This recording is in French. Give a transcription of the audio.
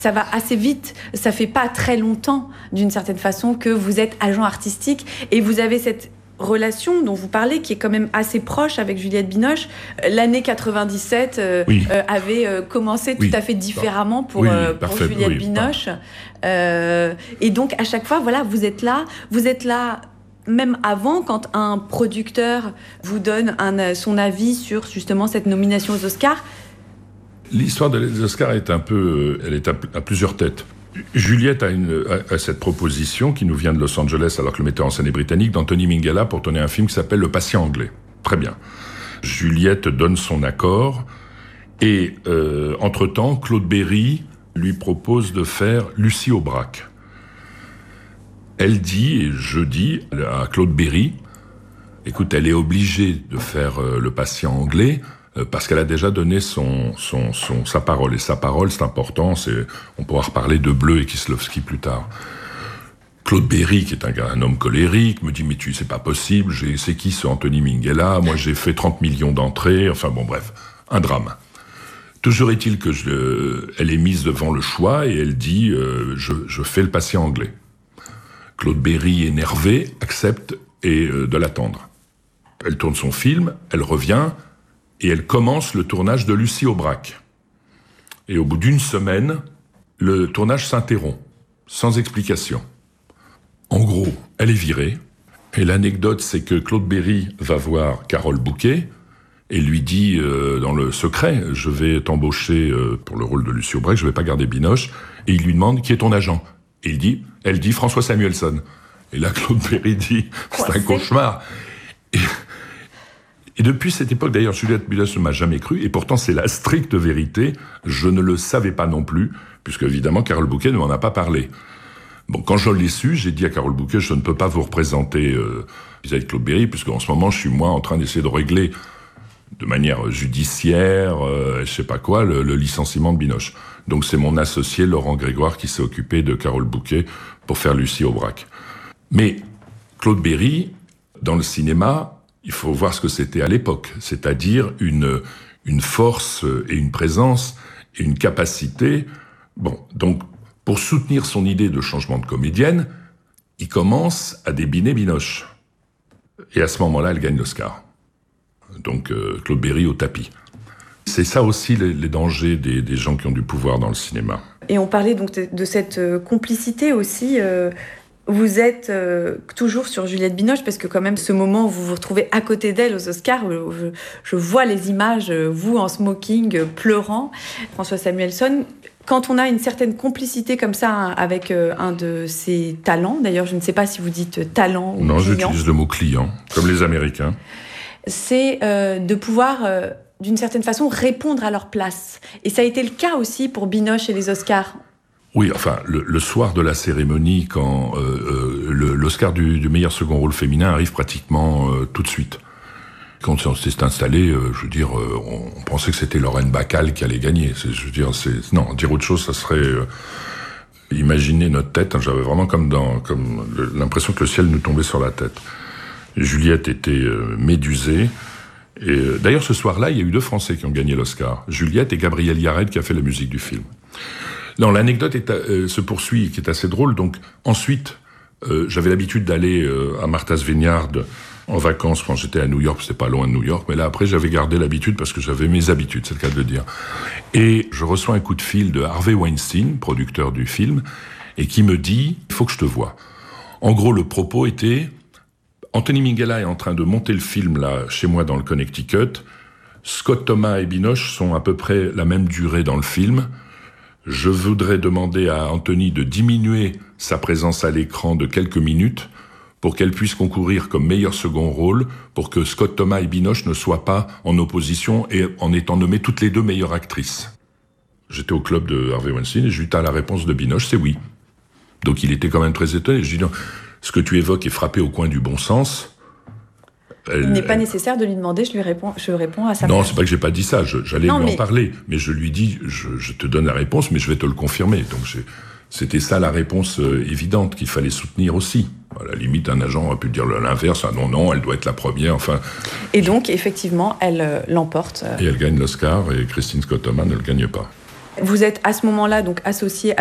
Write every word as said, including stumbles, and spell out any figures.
Ça va assez vite, ça fait pas très longtemps, d'une certaine façon, que vous êtes agent artistique et vous avez cette relation dont vous parlez, qui est quand même assez proche avec Juliette Binoche. L'année quatre-vingt-dix-sept euh, oui. euh, avait euh, commencé tout oui. à fait différemment pour, oui, euh, pour parfait, Juliette oui, Binoche. Euh, et donc, à chaque fois, voilà, vous êtes là, vous êtes là même avant, quand un producteur vous donne un, son avis sur justement cette nomination aux Oscars. L'histoire des Oscars est un peu, elle est à, à plusieurs têtes. Juliette a, une, a, a cette proposition qui nous vient de Los Angeles, alors que le metteur en scène est britannique, d'Anthony Minghella pour tourner un film qui s'appelle Le Patient anglais. Très bien. Juliette donne son accord et, euh, entre-temps, Claude Berry lui propose de faire Lucie Aubrac. Elle dit, et je dis à Claude Berry, écoute, elle est obligée de faire euh, Le Patient anglais, parce qu'elle a déjà donné son, son, son, sa parole. Et sa parole, c'est important, c'est, on pourra reparler de Bleu et Kieslowski plus tard. Claude Berry, qui est un, un homme colérique, me dit « Mais tu, c'est pas possible, j'ai, c'est qui ce Anthony Minghella ? Moi, j'ai fait trente millions d'entrées. » Enfin bon, bref, un drame. Toujours est-il que je, elle est mise devant le choix et elle dit euh, « je, je fais Le Patient anglais. » Claude Berry, énervé, accepte et euh, de l'attendre. Elle tourne son film, elle revient... Et elle commence le tournage de Lucie Aubrac. Et au bout d'une semaine, le tournage s'interrompt, sans explication. En gros, elle est virée. Et l'anecdote, c'est que Claude Berry va voir Carole Bouquet et lui dit, euh, dans le secret, je vais t'embaucher euh, pour le rôle de Lucie Aubrac, je vais pas garder Binoche. Et il lui demande qui est ton agent. Et il dit, elle dit François Samuelson. Et là, Claude Berry dit, c'est un cauchemar. Et, Et depuis cette époque, d'ailleurs, Juliette Binoche ne m'a jamais cru, et pourtant c'est la stricte vérité, je ne le savais pas non plus, puisque évidemment Carole Bouquet ne m'en a pas parlé. Bon, quand je l'ai su, j'ai dit à Carole Bouquet, je ne peux pas vous représenter euh, vis-à-vis de Claude Berry, puisqu'en ce moment, je suis moi en train d'essayer de régler de manière judiciaire, euh, je sais pas quoi, le, le licenciement de Binoche. Donc c'est mon associé Laurent Grégoire qui s'est occupé de Carole Bouquet pour faire Lucie Aubrac. Mais Claude Berry, dans le cinéma, il faut voir ce que c'était à l'époque, c'est-à-dire une, une force et une présence et une capacité. Bon, donc, pour soutenir son idée de changement de comédienne, il commence à débiner Binoche. Et à ce moment-là, elle gagne l'Oscar. Donc, euh, Claude Berry au tapis. C'est ça aussi les, les dangers des, des gens qui ont du pouvoir dans le cinéma. Et on parlait donc de, de cette euh, complicité aussi... Euh... Vous êtes euh, toujours sur Juliette Binoche, parce que quand même, ce moment où vous vous retrouvez à côté d'elle aux Oscars, je, je vois les images, vous en smoking, pleurant, François Samuelson. Quand on a une certaine complicité comme ça avec euh, un de ses talents, d'ailleurs, je ne sais pas si vous dites talent ou non, client. Non, j'utilise le mot client, comme les Américains. C'est euh, de pouvoir... Euh, d'une certaine façon, répondre à leur place. Et ça a été le cas aussi pour Binoche et les Oscars. Oui, enfin, le, le soir de la cérémonie, quand euh, euh, le, l'Oscar du, du meilleur second rôle féminin arrive pratiquement euh, tout de suite. Quand on s'est installé, euh, je veux dire, euh, on, on pensait que c'était Lorraine Bacall qui allait gagner. C'est, je veux dire, c'est non, dire autre chose, ça serait euh, imaginer notre tête. Hein, j'avais vraiment comme dans, comme le, l'impression que le ciel nous tombait sur la tête. Juliette était euh, médusée. Et euh, d'ailleurs, ce soir-là, il y a eu deux Français qui ont gagné l'Oscar. Juliette et Gabriel Yared qui a fait la musique du film. Non, l'anecdote est, euh, se poursuit, qui est assez drôle. Donc, ensuite, euh, j'avais l'habitude d'aller euh, à Martha's Vineyard en vacances quand j'étais à New York. C'était pas loin de New York, mais là, après, j'avais gardé l'habitude parce que j'avais mes habitudes, c'est le cas de le dire. Et je reçois un coup de fil de Harvey Weinstein, producteur du film, et qui me dit « Il faut que je te voie ». En gros, le propos était « Anthony Minghella est en train de monter le film, là, chez moi, dans le Connecticut. Scott Thomas et Binoche sont à peu près la même durée dans le film. Je voudrais demander à Anthony de diminuer sa présence à l'écran de quelques minutes pour qu'elle puisse concourir comme meilleur second rôle, pour que Scott Thomas et Binoche ne soient pas en opposition et en étant nommées toutes les deux meilleures actrices. » J'étais au club de Harvey Weinstein et je lui dis, la réponse de Binoche, c'est oui. Donc il était quand même très étonné. Je lui dis, non, ce que tu évoques est frappé au coin du bon sens. Elle, il n'est pas elle... nécessaire de lui demander, je lui réponds, je réponds à sa Non, place. c'est pas que j'ai pas dit ça, je, j'allais non, lui mais... en parler, mais je lui dis, je, je te donne la réponse, mais je vais te le confirmer. Donc j'ai, c'était ça la réponse euh, évidente qu'il fallait soutenir aussi. À la limite, un agent aurait pu dire l'inverse, ah non, non, elle doit être la première, enfin... Et donc, effectivement, elle euh, l'emporte. Euh... Et elle gagne l'Oscar, et Christine Scott Thomas ne le gagne pas. Vous êtes à ce moment-là donc associé